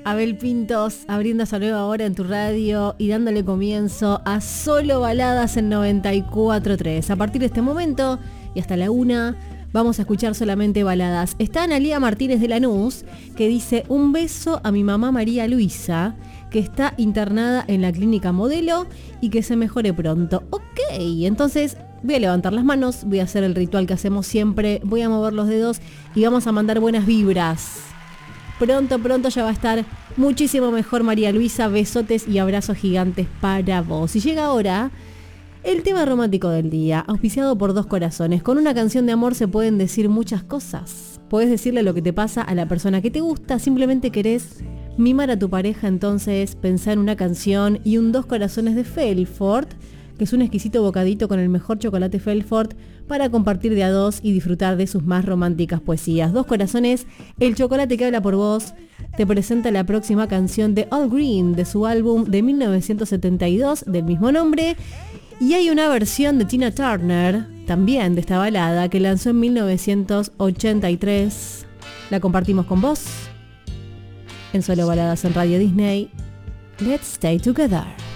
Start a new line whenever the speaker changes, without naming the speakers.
Abel Pintos abriendo esa nueva hora en tu radio y dándole comienzo a Solo Baladas en 94.3. A partir de este momento y hasta la 1 vamos a escuchar solamente baladas. Está Analía Martínez de Lanús, que dice: un beso a mi mamá María Luisa, que está internada en la clínica Modelo y que se mejore pronto. Ok, entonces voy a levantar las manos, voy a hacer el ritual que hacemos siempre, voy a mover los dedos y vamos a mandar buenas vibras. Pronto ya va a estar muchísimo mejor María Luisa. Besotes y abrazos gigantes para vos. Y llega ahora el tema romántico del día, auspiciado por Dos Corazones. Con una canción de amor se pueden decir muchas cosas. Podés decirle lo que te pasa a la persona que te gusta, simplemente querés mimar a tu pareja, entonces pensá en una canción y un Dos Corazones de Felfort, que es un exquisito bocadito con el mejor chocolate Felfort para compartir de a dos y disfrutar de sus más románticas poesías. Dos Corazones, el chocolate que habla por vos, te presenta la próxima canción de All Green, de su álbum de 1972 del mismo nombre. Y hay una versión de Tina Turner, también de esta balada, que lanzó en 1983. La compartimos con vos en Solo Baladas en Radio Disney. Let's Stay Together.